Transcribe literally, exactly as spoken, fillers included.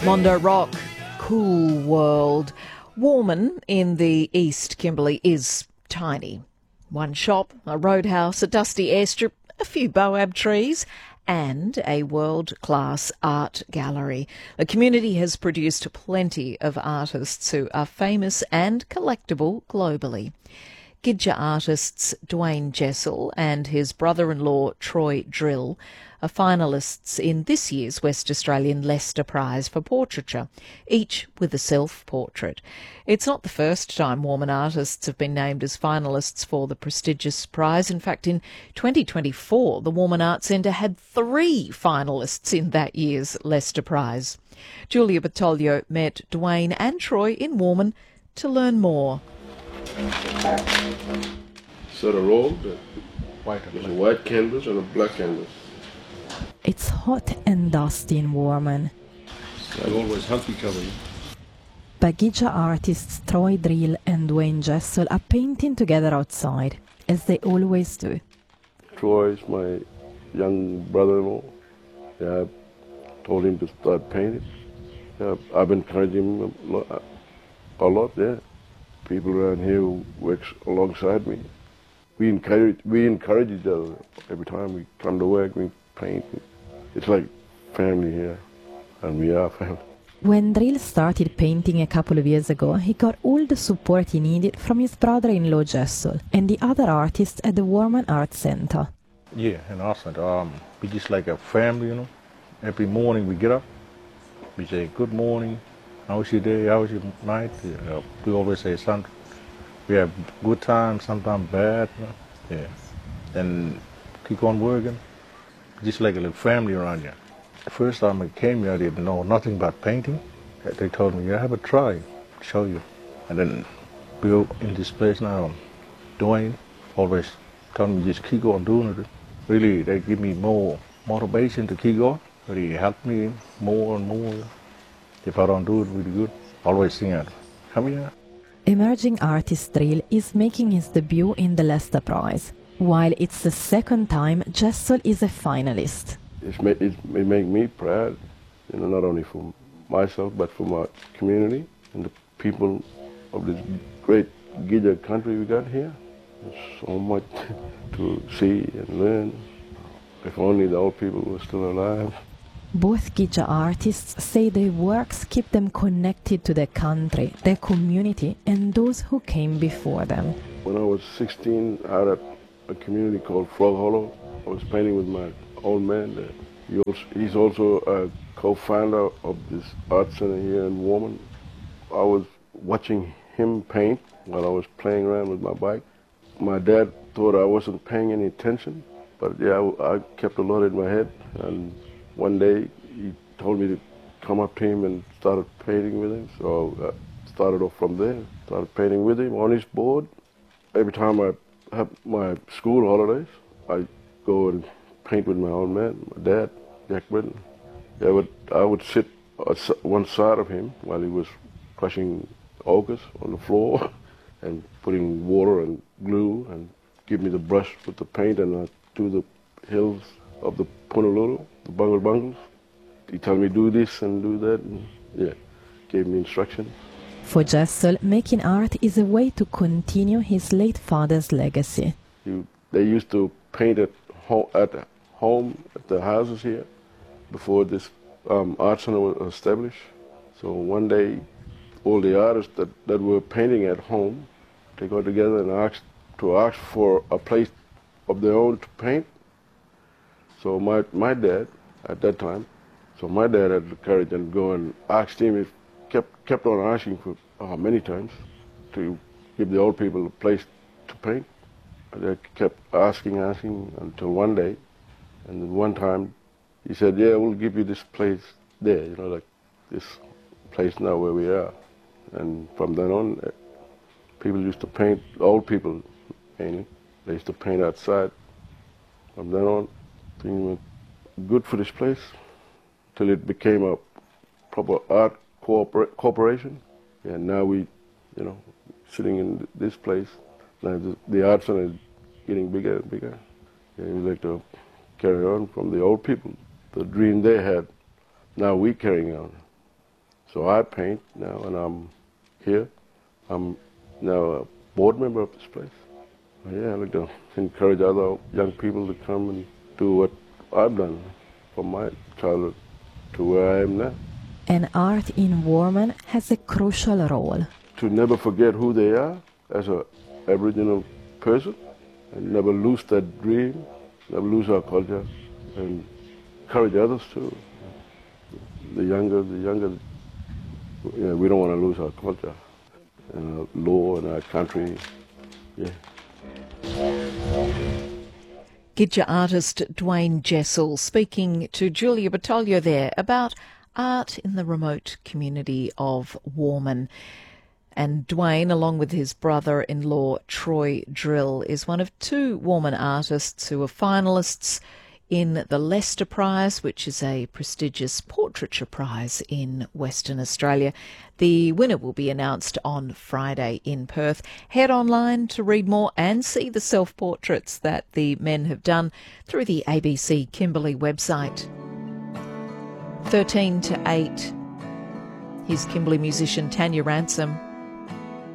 Mondo Rock, Cool World. Warman in the East Kimberley is tiny. One shop, a roadhouse, a dusty airstrip, a few boab trees and a world-class art gallery. The community has produced plenty of artists who are famous and collectible globally. Gidja artists Dwayne Jessel and his brother-in-law Troy Drill are finalists in this year's West Australian Leicester Prize for Portraiture, each with a self-portrait. It's not the first time Warman artists have been named as finalists for the prestigious prize. In fact, in twenty twenty-four, the Warman Arts Centre had three finalists in that year's Leicester Prize. Julia Bertoglio met Dwayne and Troy in Warman to learn more. Set a roll, white, there's a white canvas and a black canvas. It's hot and dusty in Warman. I always help each other. Bagija artists Troy Drill and Dwayne Jessel are painting together outside, as they always do. Troy is my young brother-in-law. Yeah, I told him to start painting. Yeah, I've been encouraging him a lot, a lot yeah. People around here who work alongside me. We encourage, we encourage each other. Every time we come to work, we paint. It's like family here, and we are family. When Drill started painting a couple of years ago, he got all the support he needed from his brother-in-law Jessel and the other artists at the Warman Arts Centre. Yeah, and also um, we just like a family, you know. Every morning we get up, we say good morning. How was your day? How was your night? Uh, we always say some, we have good times, sometimes bad. You know? Yeah, and keep on working. Just like a little family around here. The first time I came here, I didn't know nothing about painting. They told me, "Yeah, have a try, show you." And then we go in this place now. Dwayne always telling me just keep on doing it. Really, they give me more motivation to keep going. Really help me more and more. If I don't do it really good, always sing it. Come here. Emerging artist Drill is making his debut in the Leicester Prize, while it's the second time Jessel is a finalist. It's ma it, it makes me proud, you know, not only for myself, but for my community and the people of this great Gidja country we got here. There's so much to see and learn. If only the old people were still alive. Both Gidja artists say their works keep them connected to their country, their community, and those who came before them. When I was sixteen, I had a, a community called Frog Hollow. I was painting with my old man there. He also, he's also a co-founder of this art center here in Warman. I was watching him paint while I was playing around with my bike. My dad thought I wasn't paying any attention, but yeah, I, I kept a lot in my head. And one day he told me to come up to him and started painting with him. So I started off from there, started painting with him on his board. Every time I have my school holidays, I go and paint with my old man, my dad, Jack Britton. I would, I would sit on one side of him while he was crushing ochres on the floor and putting water and glue and give me the brush with the paint, and I'd do the hills of the Punalulu, the bungle bungles. He told me do this and do that, and yeah, gave me instructions. For Jessel, making art is a way to continue his late father's legacy. You, they used to paint at home, at home at the houses here before this um, art center was established. So one day, all the artists that, that were painting at home, they got together and asked to ask for a place of their own to paint. So my, my dad, at that time, so my dad had the courage and go and asked him, if kept, kept on asking for uh, many times to give the old people a place to paint. And they kept asking, asking until one day, and then one time he said, yeah, we'll give you this place there, you know, like this place now where we are. And from then on, people used to paint, old people mainly, they used to paint outside. From then on, things went good for this place till it became a proper art corpora corporation. And now we, you know, sitting in this place, now the, the art center is getting bigger and bigger. And we like to carry on from the old people. The dream they had, now we carrying on. So I paint now, and I'm here. I'm now a board member of this place. Yeah, I like to encourage other young people to come and do what I've done from my childhood to where I am now. And art in Warman has a crucial role. To never forget who they are as an Aboriginal person, and never lose that dream, never lose our culture, and encourage others too. The younger, the younger, you know, we don't want to lose our culture and our law and our country. Yeah. Gidja artist Dwayne Jessel speaking to Julia Battaglia there about art in the remote community of Warman. And Dwayne, along with his brother-in-law Troy Drill, is one of two Warman artists who are finalists in the Lester Prize, which is a prestigious portraiture prize in Western Australia. The winner will be announced on Friday in Perth. Head online to read more and see the self-portraits that the men have done through the A B C Kimberley website. thirteen to eight. Here's Kimberley musician Tanya Ransom.